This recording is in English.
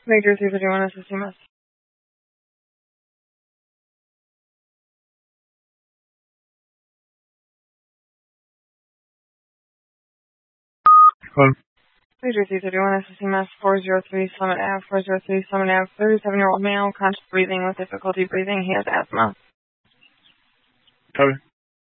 Major 331 assisting. Hello. Major 331 assisting Mass 403 Summit Ave, 403 Summit Ave, 37-year-old male, conscious breathing with difficulty breathing. He has asthma. Copy.